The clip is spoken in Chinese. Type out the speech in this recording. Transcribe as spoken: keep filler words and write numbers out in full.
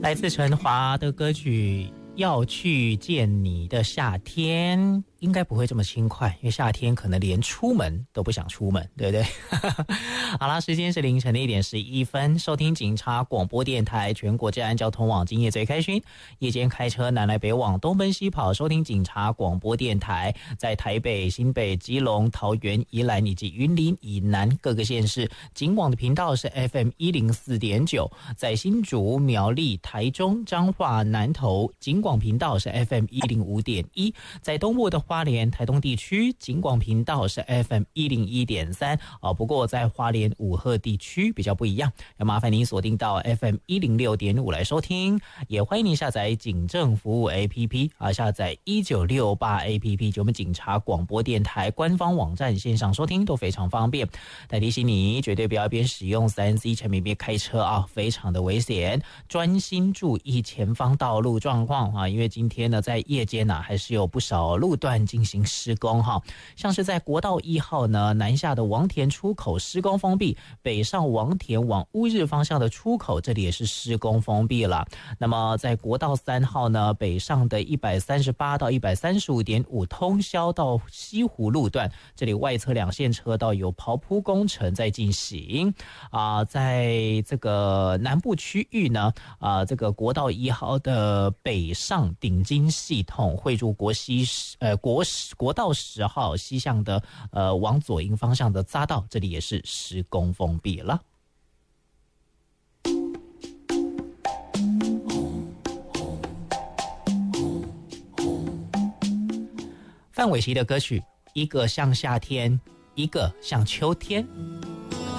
来自陈华的歌曲《要去见你的夏天》，应该不会这么轻快，因为夏天可能连出门都不想出门，对不对？好啦，时间是凌晨的一点十一分，收听警察广播电台全国治安交通网，今夜最开心。夜间开车南来北往，东奔西跑，收听警察广播电台，在台北、新北、基隆、桃园、宜兰以及云林以南各个县市，警广的频道是 F M 一零四点九，在新竹、苗栗、台中、彰化、南投，警广频道是 F M 一零五点一，在东部的花莲、台东地区，警广频道是 F M 一零一点三。哦，不过在花莲五鹤地区比较不一样，要麻烦您锁定到 F M 一零六点五来收听，也欢迎您下载警政服务 A P P 啊，下载一九六八 A P P， 就我们警察广播电台官方网站线上收听都非常方便。但提醒你，绝对不要边使用 三 C 产品边开车啊，非常的危险，专心注意前方道路状况啊，因为今天呢在夜间呢、啊、还是有不少路段进行施工哈，像是在国道一号呢南下的王田出口施工封闭，北上王田往乌日方向的出口这里也是施工封闭了。那么在国道三号呢北上的一百三十八到一百三十五点五通霄到西湖路段，这里外侧两线车道有刨铺工程在进行啊、呃。在这个南部区域呢啊、呃，这个国道一号的北上顶金系统汇入国西呃国国道十号西向的呃往左营方向的匝道，这里也是施工封闭了。范玮琪的歌曲《一个像夏天，一个像秋天》。